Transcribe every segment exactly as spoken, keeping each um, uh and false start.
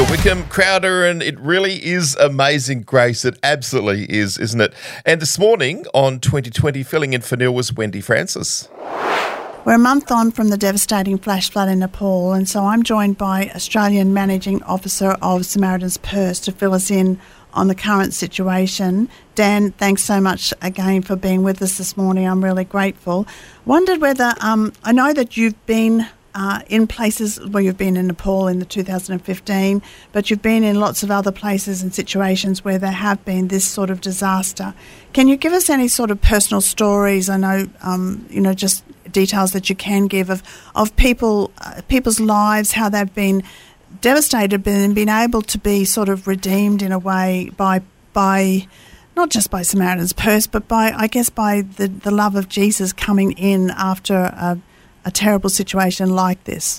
Phil Wickham, Crowder, and it really is amazing grace. It absolutely is, isn't it? And this morning on twenty twenty, filling in for Neil was Wendy Francis. We're a month on from the devastating flash flood in Nepal, and so I'm joined by Australian Managing Officer of Samaritan's Purse to fill us in on the current situation. Dan, thanks so much again for being with us this morning. I'm really grateful. Wondered whether, um, I know that you've been uh, in places where you've been in Nepal in the two thousand fifteen, but you've been in lots of other places and situations where there have been this sort of disaster. Can you give us any sort of personal stories? I know, um, you know, just details that you can give of, of people, uh, people's lives, how they've been devastated and been able to be sort of redeemed in a way by by not just by Samaritan's Purse, but by, I guess, by the, the love of Jesus coming in after a, a terrible situation like this.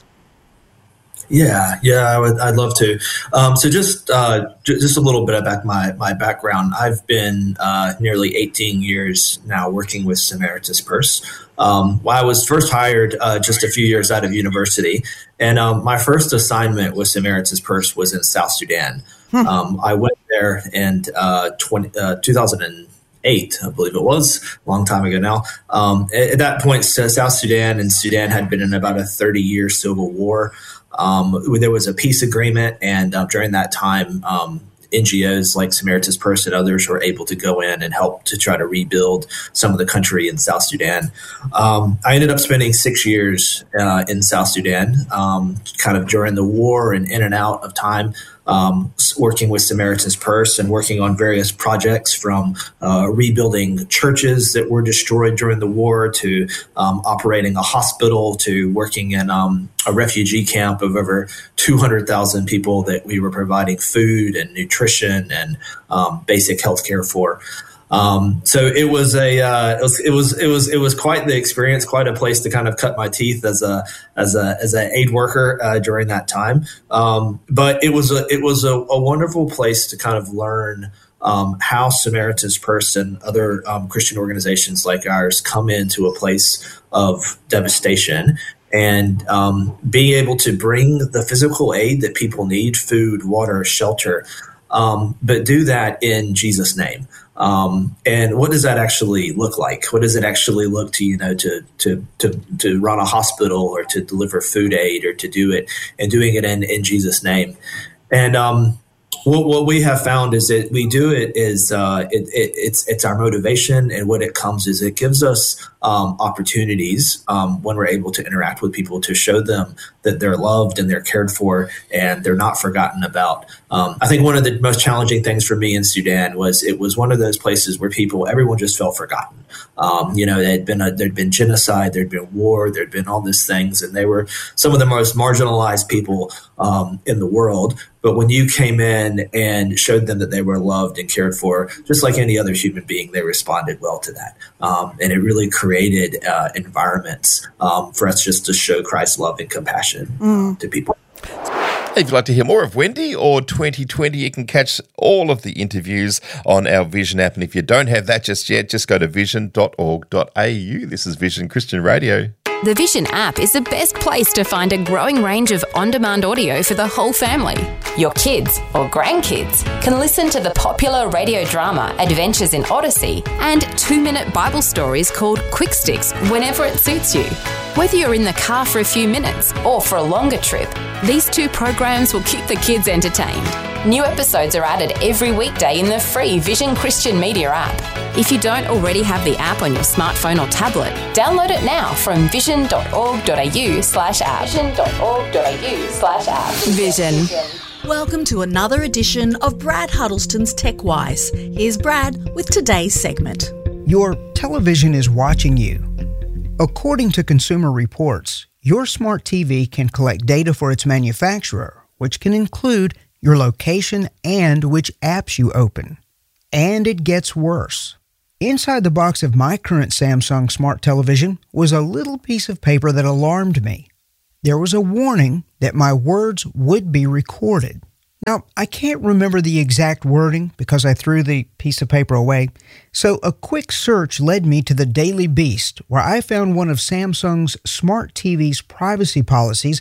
Yeah, yeah, I would, I'd love to. Um, so just uh, j- just a little bit about my, my background. I've been uh, nearly eighteen years now working with Samaritan's Purse. Um, well, I was first hired uh, just a few years out of university, and um, my first assignment with Samaritan's Purse was in South Sudan. Hmm. Um, I went there in uh, twenty, uh, two thousand eight, I believe it was, a long time ago now. Um, at, at that point, South Sudan and Sudan had been in about a thirty-year civil war. Um, there was a peace agreement, and uh, during that time, um, N G Os like Samaritan's Purse and others were able to go in and help to try to rebuild some of the country in South Sudan. Um, I ended up spending six years uh, in South Sudan, um, kind of during the war and in and out of time, um, working with Samaritan's Purse and working on various projects from uh, rebuilding churches that were destroyed during the war to um, operating a hospital to working in um, a refugee camp of over two hundred thousand people that we were providing food and nutrition and um, basic health care for. Um, so it was a, uh, it was, it was, it was, it was quite the experience, quite a place to kind of cut my teeth as a, as a, as an aid worker, uh, during that time. Um, but it was a, it was a, a wonderful place to kind of learn, um, how Samaritan's Purse and other, um, Christian organizations like ours come into a place of devastation and, um, being able to bring the physical aid that people need, food, water, shelter, um, but do that in Jesus' name. Um, and what does that actually look like? What does it actually look to, you know, to, to, to, to run a hospital or to deliver food aid or to do it and doing it in, in Jesus' name? And, um, what, what we have found is that we do it is, uh, it, it, it's, it's our motivation. And what it comes is it gives us, um, opportunities, um, when we're able to interact with people to show them that they're loved and they're cared for and they're not forgotten about. Um, I think one of the most challenging things for me in Sudan was it was one of those places where people, everyone just felt forgotten. Um, you know, there'd been a, there'd been genocide, there'd been war, there'd been all these things, and they were some of the most marginalized people um, in the world. But when you came in and showed them that they were loved and cared for, just like any other human being, they responded well to that. Um, and it really created uh, environments um, for us just to show Christ's love and compassion mm. uh, to people. If you'd like to hear more of Wendy or twenty twenty, you can catch all of the interviews on our Vision app. And if you don't have that just yet, just go to vision dot org dot a u. This is Vision Christian Radio. The Vision app is the best place to find a growing range of on-demand audio for the whole family. Your kids or grandkids can listen to the popular radio drama Adventures in Odyssey and two-minute Bible stories called Quick Sticks whenever it suits you. Whether you're in the car for a few minutes or for a longer trip, these two programs will keep the kids entertained. New episodes are added every weekday in the free Vision Christian Media app. If you don't already have the app on your smartphone or tablet, download it now from vision dot org dot a u slash app. vision dot org dot a u slash app. Vision. Welcome to another edition of Brad Huddleston's TechWise. Here's Brad with today's segment. Your television is watching you. According to Consumer Reports, your smart T V can collect data for its manufacturer, which can include your location and which apps you open. And it gets worse. Inside the box of my current Samsung smart television was a little piece of paper that alarmed me. There was a warning that my words would be recorded. Now, I can't remember the exact wording because I threw the piece of paper away, so a quick search led me to the Daily Beast, where I found one of Samsung's smart T V's privacy policies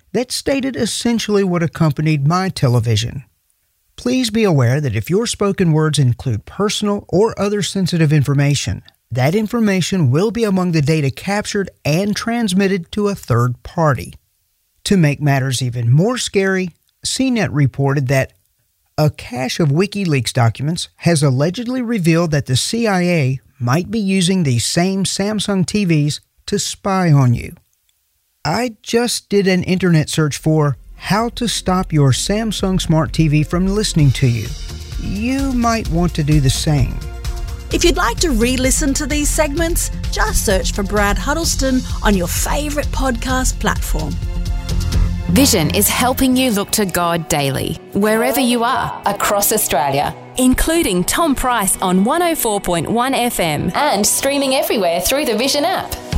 that stated essentially what accompanied my television. Please be aware that if your spoken words include personal or other sensitive information, that information will be among the data captured and transmitted to a third party. To make matters even more scary, C net reported that a cache of WikiLeaks documents has allegedly revealed that the C I A might be using these same Samsung T Vs to spy on you. I just did an internet search for how to stop your Samsung Smart T V from listening to you. You might want to do the same. If you'd like to re-listen to these segments, just search for Brad Huddleston on your favourite podcast platform. Vision is helping you look to God daily, wherever you are, across Australia, including Tom Price on one oh four point one F M and streaming everywhere through the Vision app.